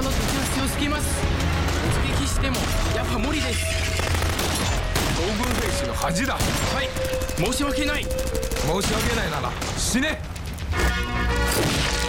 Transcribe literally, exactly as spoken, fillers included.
の敵は強すぎます。突撃してもやっぱ無理です。 東軍兵士の恥だ。 はい、申し訳ない。 申し訳ないなら死ね。